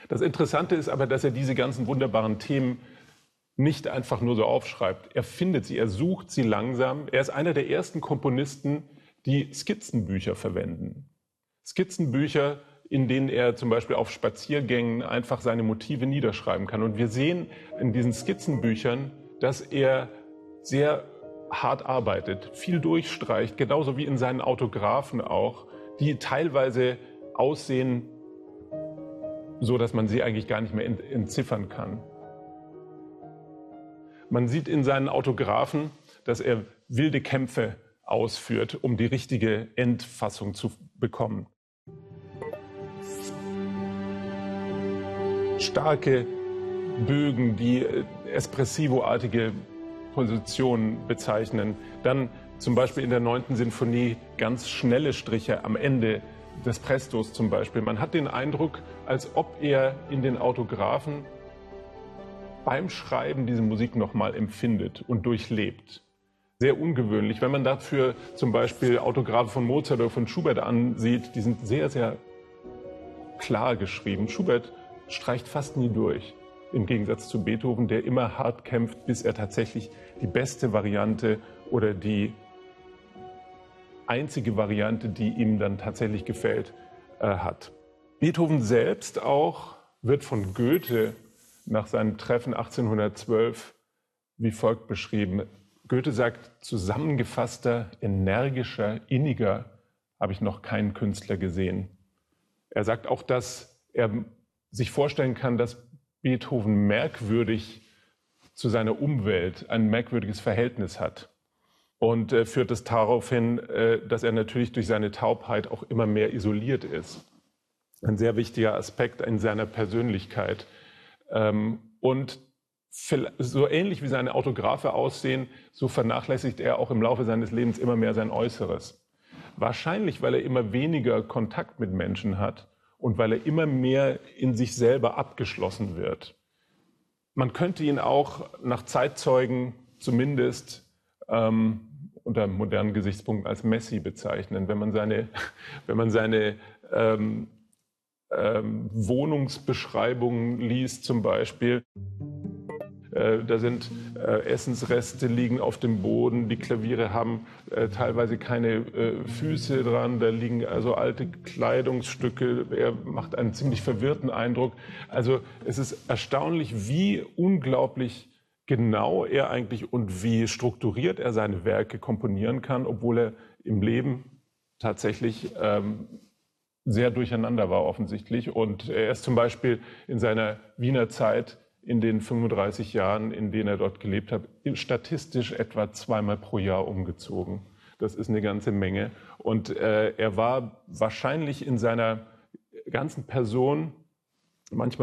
Das Interessante ist aber, dass er diese ganzen wunderbaren Themen nicht einfach nur so aufschreibt. Er findet sie, er sucht sie langsam. Er ist einer der ersten Komponisten, die Skizzenbücher verwenden. Skizzenbücher, in denen er zum Beispiel auf Spaziergängen einfach seine Motive niederschreiben kann. Und wir sehen in diesen Skizzenbüchern, dass er sehr hart arbeitet, viel durchstreicht, genauso wie in seinen Autographen auch, die teilweise aussehen, so dass man sie eigentlich gar nicht mehr entziffern kann. Man sieht in seinen Autographen, dass er wilde Kämpfe ausführt, um die richtige Endfassung zu bekommen. Starke Bögen, die espressivo-artige Positionen bezeichnen. Dann zum Beispiel in der 9. Sinfonie ganz schnelle Striche am Ende des Prestos zum Beispiel. Man hat den Eindruck, als ob er in den Autographen beim Schreiben diese Musik nochmal empfindet und durchlebt. Sehr ungewöhnlich. Wenn man dafür zum Beispiel Autographe von Mozart oder von Schubert ansieht, die sind sehr, sehr klar geschrieben. Schubert streicht fast nie durch, im Gegensatz zu Beethoven, der immer hart kämpft, bis er tatsächlich die beste Variante oder die einzige Variante, die ihm dann tatsächlich gefällt, hat. Beethoven selbst auch wird von Goethe nach seinem Treffen 1812 wie folgt beschrieben. Goethe sagt, zusammengefasster, energischer, inniger habe ich noch keinen Künstler gesehen. Er sagt auch, dass er sich vorstellen kann, dass Beethoven merkwürdig zu seiner Umwelt ein merkwürdiges Verhältnis hat. Und führt es darauf hin, dass er natürlich durch seine Taubheit auch immer mehr isoliert ist. Ein sehr wichtiger Aspekt in seiner Persönlichkeit. Und so ähnlich wie seine Autographe aussehen, so vernachlässigt er auch im Laufe seines Lebens immer mehr sein Äußeres. Wahrscheinlich, weil er immer weniger Kontakt mit Menschen hat und weil er immer mehr in sich selber abgeschlossen wird. Man könnte ihn auch nach Zeitzeugen zumindest unter modernen Gesichtspunkten als Messi bezeichnen. Wenn man seine Wohnungsbeschreibungen liest zum Beispiel, da sind Essensreste liegen auf dem Boden, die Klaviere haben teilweise keine Füße dran, da liegen also alte Kleidungsstücke, er macht einen ziemlich verwirrten Eindruck. Also es ist erstaunlich, wie unglaublich genau er eigentlich und wie strukturiert er seine Werke komponieren kann, obwohl er im Leben tatsächlich sehr durcheinander war offensichtlich. Und er ist zum Beispiel in seiner Wiener Zeit in den 35 Jahren, in denen er dort gelebt hat, statistisch etwa 2-mal pro Jahr umgezogen. Das ist eine ganze Menge. Und er war wahrscheinlich in seiner ganzen Person manchmal